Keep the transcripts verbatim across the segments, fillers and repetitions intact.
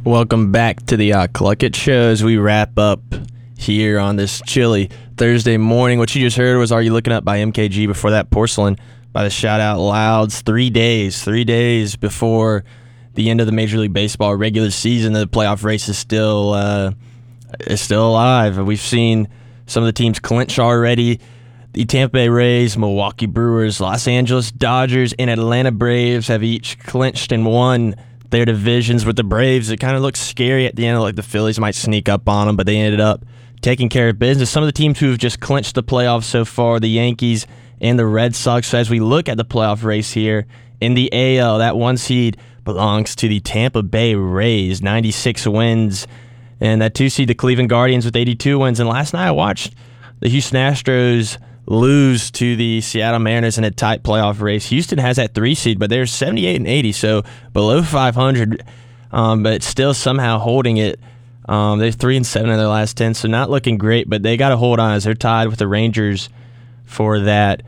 Welcome back to the uh, Cluck It Show as we wrap up here on this chilly Thursday morning. What you just heard was Are You Looking Up by M K G. Before that, Porcelain by the Shout Out Louds. Three days, three days before the end of the Major League Baseball regular season. The playoff race is still, uh, is still alive. We've seen some of the teams clinch already. The Tampa Bay Rays, Milwaukee Brewers, Los Angeles Dodgers, and Atlanta Braves have each clinched and won their divisions. With the Braves, it kind of looks scary at the end, like the Phillies might sneak up on them, but they ended up taking care of business. Some of the teams who have just clinched the playoffs so far, the Yankees and the Red Sox. So as we look at the playoff race here in the A L, that one seed belongs to the Tampa Bay Rays, ninety-six wins, and that two seed, the Cleveland Guardians, with eighty-two wins. And last night I watched the Houston Astros lose to the Seattle Mariners in a tight playoff race. Houston has that three seed, but they're seventy-eight and eighty, so below five hundred, um, but still somehow holding it. Um, they're three and seven in their last ten, so not looking great, but they got to hold on as they're tied with the Rangers for that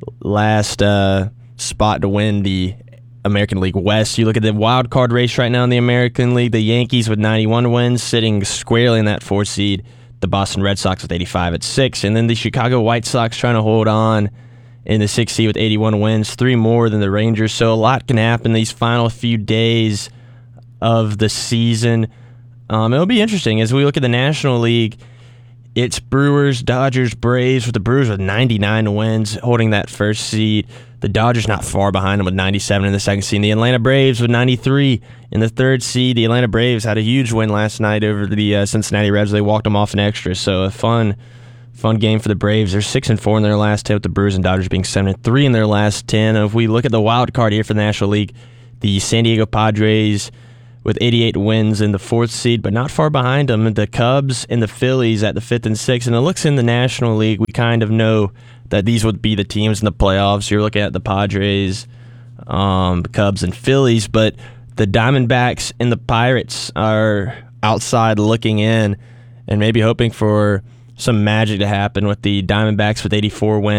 last uh, spot to win the American League West. You look at the wild card race right now in the American League, the Yankees with ninety-one wins, sitting squarely in that four seed. The Boston Red Sox with eighty-five at six, and then the Chicago White Sox trying to hold on in the sixth seed with eighty-one wins, three more than the Rangers. So a lot can happen these final few days of the season. Um, it'll be interesting as we look at the National League. It's Brewers, Dodgers, Braves, with the Brewers with ninety-nine wins, holding that first seed. The Dodgers not far behind them with ninety-seven in the second seed. And the Atlanta Braves with ninety-three in the third seed. The Atlanta Braves had a huge win last night over the uh, Cincinnati Reds. They walked them off in extra. So a fun, fun game for the Braves. They're six and four in their last ten, with the Brewers and Dodgers being seven and three in their last ten. And if we look at the wild card here for the National League, the San Diego Padres with eighty-eight wins in the fourth seed, but not far behind them, the Cubs and the Phillies at the fifth and sixth. And it looks in the National League, we kind of know that these would be the teams in the playoffs. You're looking at the Padres, um, Cubs, and Phillies, but the Diamondbacks and the Pirates are outside looking in and maybe hoping for some magic to happen with the Diamondbacks with eighty-four wins.